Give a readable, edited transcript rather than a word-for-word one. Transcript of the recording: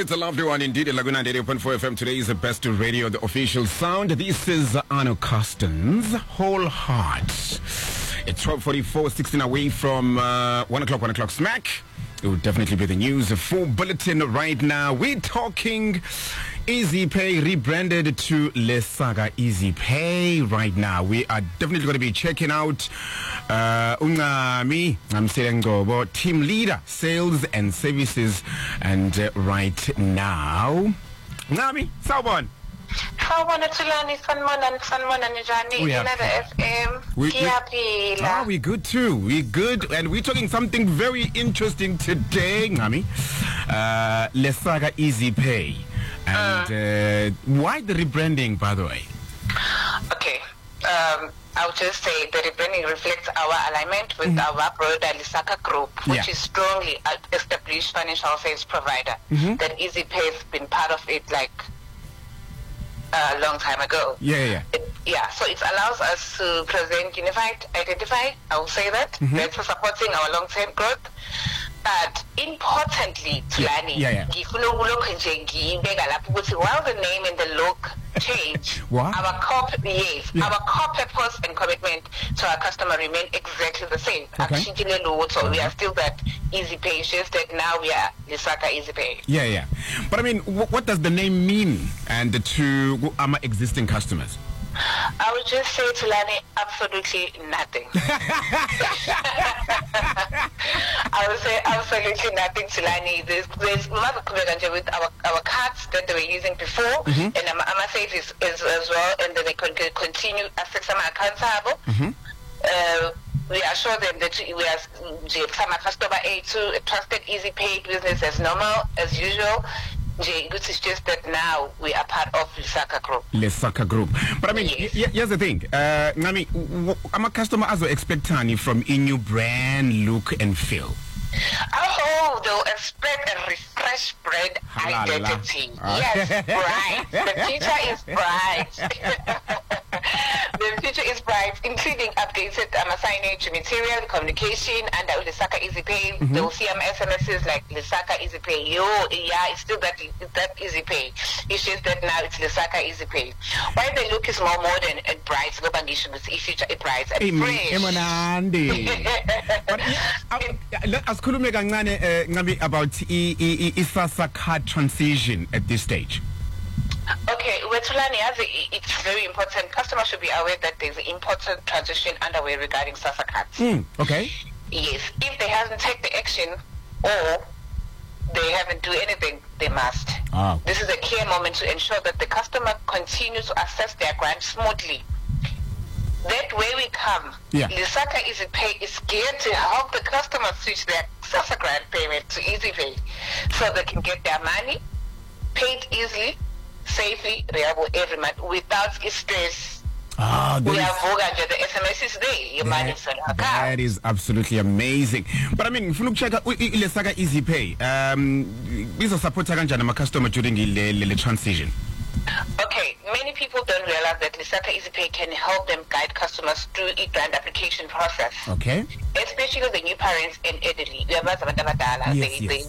It's a lovely one indeed. Laguna 88.4 FM. Today is the best radio, the official sound. This is Arno Costons, Whole Heart. It's 12:44, 16 away from 1 o'clock smack. It will definitely be the news. A full bulletin right now. We're talking EasyPay rebranded to Lesaka EasyPay right now. We are definitely going to be checking out Ungami Ngobo, team leader, sales and services. And right now, Ngami, Sawbon. We're good too. We're good, and we're talking something very interesting today, Ngami. Lesaka EasyPay, and why the rebranding, by the way? Okay. I would just say the rebranding reflects our alignment with our broader Lesaka Group, which is strongly established financial service provider. That EasyPay has been part of it like a long time ago. So it allows us to present, unified, identify, I will say that. That's for supporting our long-term growth. But importantly, Tulani, while the name and the look change, our core purpose and commitment to our customer remain exactly the same. So we are still that EasyPay. It's just that now we are Lesaka EasyPay. But I mean, what does the name mean and to our existing customers? I would just say to Lani, absolutely nothing. I would say absolutely nothing to Lani. There's with our cards that they were using before, and I'm say this as well, and then they can continue access some accounts. We assure them that we are some customer A2 a trusted EasyPay business as normal as usual. This is just that now we are part of Lesaka Group. But I mean, here's the thing. I'm a customer also expect from a new brand look and feel. They'll expect a refreshed brand identity. Yes, bright. The future is bright. The future is bright, including updated signage material, communication, and Lesaka EasyPay. They will see SMSs like Lesaka EasyPay. It's still that EasyPay. It's just that now it's Lesaka EasyPay. While the look is more modern and bright, the condition with future is bright and fresh. Let us about ISASA card transition at this stage. Okay, it's very important. Customers should be aware that there's an important transition underway regarding SASA cards. Okay. Yes, if they haven't taken the action or they haven't do anything, they must. This is a key moment to ensure that the customer continues to access their grant smoothly. That way we come. Lesaka EasyPay is geared to help the customers switch their SASA grant payment to EasyPay so they can get their money paid easily, safely, reliable every month without stress. We have the SMS is there. Your money is on our account. That is absolutely amazing. But I mean, if you look at Lesaka EasyPay, this is support my customer during the transition. Okay, many people don't realize that Lesaka EasyPay can help them guide customers through the grant application process. Okay. Especially the new parents and elderly. They